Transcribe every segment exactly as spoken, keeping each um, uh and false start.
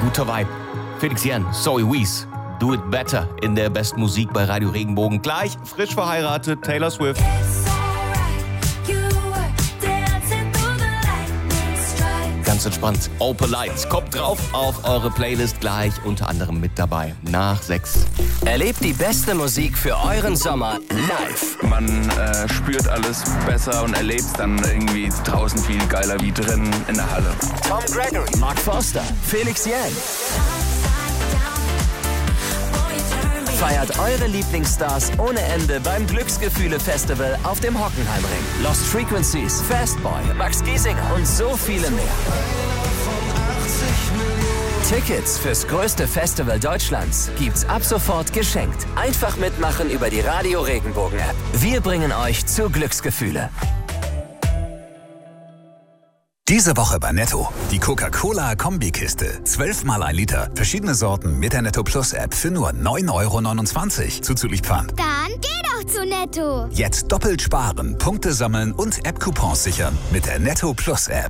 guter Vibe. Felix Jan, Zoe Wees, Do It Better in der besten Musik bei Radio Regenbogen. Gleich frisch verheiratet, Taylor Swift. Ganz entspannt, Open Lights. Kommt drauf auf eure Playlist, gleich unter anderem mit dabei. Nach sechs. Erlebt die beste Musik für euren Sommer live. Man äh, spürt alles besser und erlebt es dann irgendwie draußen viel geiler wie drin in der Halle. Tom Gregory, Mark Forster, Felix Jan. Feiert eure Lieblingsstars ohne Ende beim Glücksgefühle-Festival auf dem Hockenheimring. Lost Frequencies, Fastboy, Max Giesinger und so viele mehr. Tickets fürs größte Festival Deutschlands gibt's ab sofort geschenkt. Einfach mitmachen über die Radio Regenbogen App. Wir bringen euch zu Glücksgefühle. Diese Woche bei Netto. Die Coca-Cola-Kombikiste. zwölfmal ein Liter. Verschiedene Sorten mit der Netto Plus App für nur neun Euro neunundzwanzig. Zuzüglich Pfand. Dann geh doch zu Netto. Jetzt doppelt sparen, Punkte sammeln und App-Coupons sichern mit der Netto Plus App.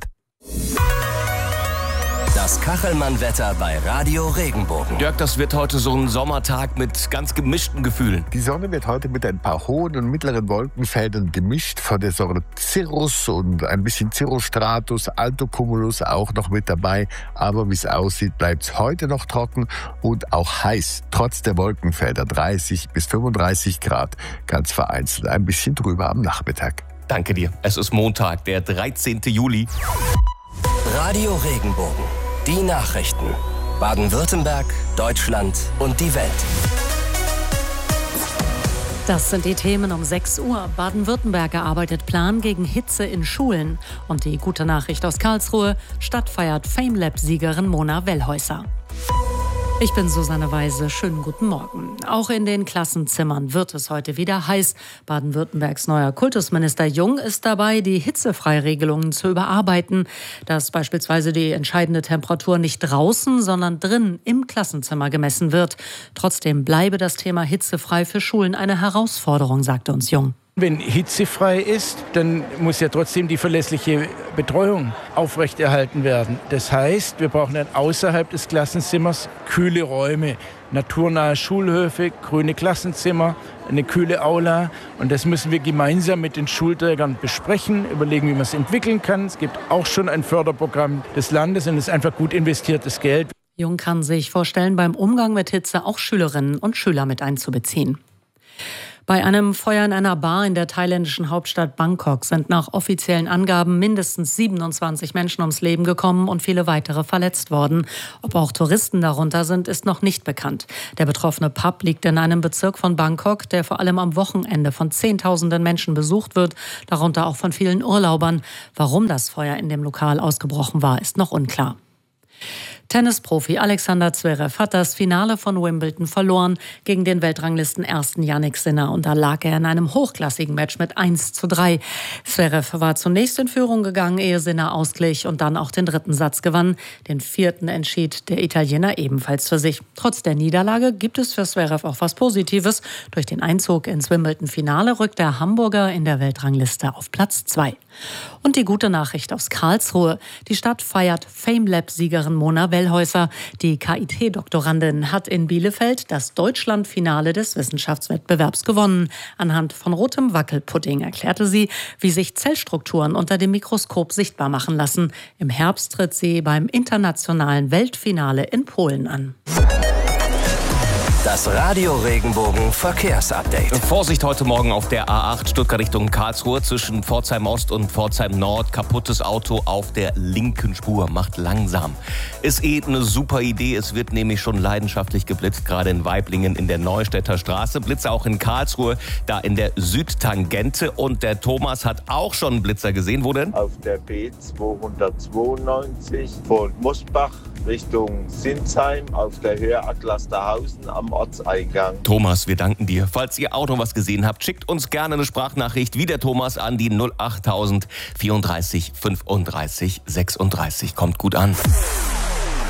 Das Kachelmann-Wetter bei Radio Regenbogen. Dirk, das wird heute so ein Sommertag mit ganz gemischten Gefühlen. Die Sonne wird heute mit ein paar hohen und mittleren Wolkenfeldern gemischt. Von der Sorte Cirrus und ein bisschen Cirrostratus, Altocumulus auch noch mit dabei. Aber wie es aussieht, bleibt es heute noch trocken und auch heiß. Trotz der Wolkenfelder dreißig bis fünfunddreißig Grad. Ganz vereinzelt ein bisschen drüber am Nachmittag. Danke dir. Es ist Montag, der dreizehnten Juli. Radio Regenbogen. Die Nachrichten. Baden-Württemberg, Deutschland und die Welt. Das sind die Themen um sechs Uhr. Baden-Württemberg erarbeitet Plan gegen Hitze in Schulen. Und die gute Nachricht aus Karlsruhe: Stadt feiert FameLab-Siegerin Mona Wellhäuser. Ich bin Susanne Weise. Schönen guten Morgen. Auch in den Klassenzimmern wird es heute wieder heiß. Baden-Württembergs neuer Kultusminister Jung ist dabei, die Hitzefreiregelungen zu überarbeiten. Dass beispielsweise die entscheidende Temperatur nicht draußen, sondern drin im Klassenzimmer gemessen wird. Trotzdem bleibe das Thema hitzefrei für Schulen eine Herausforderung, sagte uns Jung. Wenn hitzefrei ist, dann muss ja trotzdem die verlässliche Betreuung aufrechterhalten werden. Das heißt, wir brauchen dann außerhalb des Klassenzimmers kühle Räume, naturnahe Schulhöfe, grüne Klassenzimmer, eine kühle Aula. Und das müssen wir gemeinsam mit den Schulträgern besprechen, überlegen, wie man es entwickeln kann. Es gibt auch schon ein Förderprogramm des Landes und es ist einfach gut investiertes Geld. Jung kann sich vorstellen, beim Umgang mit Hitze auch Schülerinnen und Schüler mit einzubeziehen. Bei einem Feuer in einer Bar in der thailändischen Hauptstadt Bangkok sind nach offiziellen Angaben mindestens siebenundzwanzig Menschen ums Leben gekommen und viele weitere verletzt worden. Ob auch Touristen darunter sind, ist noch nicht bekannt. Der betroffene Pub liegt in einem Bezirk von Bangkok, der vor allem am Wochenende von Zehntausenden Menschen besucht wird, darunter auch von vielen Urlaubern. Warum das Feuer in dem Lokal ausgebrochen war, ist noch unklar. Tennisprofi Alexander Zverev hat das Finale von Wimbledon verloren gegen den Weltranglisten-Ersten Jannik Sinner. Und da lag er in einem hochklassigen Match mit eins zu drei. Zverev war zunächst in Führung gegangen, ehe Sinner ausglich und dann auch den dritten Satz gewann. Den vierten entschied der Italiener ebenfalls für sich. Trotz der Niederlage gibt es für Zverev auch was Positives. Durch den Einzug ins Wimbledon-Finale rückt der Hamburger in der Weltrangliste auf Platz zwei. Und die gute Nachricht aus Karlsruhe. Die Stadt feiert FameLab-Siegerin Mona Wellhäuser. Die K I T-Doktorandin hat in Bielefeld das Deutschlandfinale des Wissenschaftswettbewerbs gewonnen. Anhand von rotem Wackelpudding erklärte sie, wie sich Zellstrukturen unter dem Mikroskop sichtbar machen lassen. Im Herbst tritt sie beim internationalen Weltfinale in Polen an. Das Radio Regenbogen Verkehrsupdate. Vorsicht heute Morgen auf der A acht Stuttgart Richtung Karlsruhe zwischen Pforzheim Ost und Pforzheim Nord. Kaputtes Auto auf der linken Spur. Macht langsam. Ist eh eine super Idee. Es wird nämlich schon leidenschaftlich geblitzt, gerade in Waiblingen in der Neustädter Straße. Blitzer auch in Karlsruhe, da in der Südtangente. Und der Thomas hat auch schon einen Blitzer gesehen. Wo denn? Auf der B zweihundertzweiundneunzig von Mosbach Richtung Sinsheim auf der Höhe Atlasterhausen am Ortseingang. Thomas, wir danken dir. Falls ihr auch noch was gesehen habt, schickt uns gerne eine Sprachnachricht wie der Thomas an die null achttausend vierunddreißig fünfunddreißig sechsunddreißig. Kommt gut an.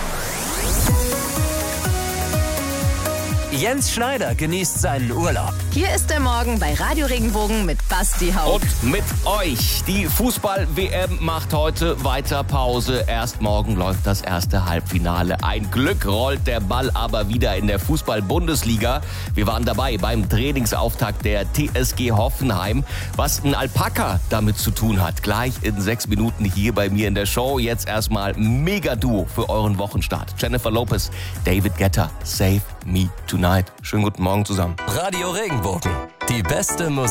Jens Schneider genießt seinen Urlaub. Hier ist der Morgen bei Radio Regenbogen mit Basti Haupt. Und mit euch. Die Fußball-W M macht heute weiter Pause. Erst morgen läuft das erste Halbfinale. Ein Glück rollt der Ball aber wieder in der Fußball-Bundesliga. Wir waren dabei beim Trainingsauftakt der T S G Hoffenheim. Was ein Alpaka damit zu tun hat, gleich in sechs Minuten hier bei mir in der Show. Jetzt erstmal Mega-Duo für euren Wochenstart. Jennifer Lopez, David Guetta, Save Me Tonight. Schönen guten Morgen zusammen. Radio Regenbogen, die beste Musik.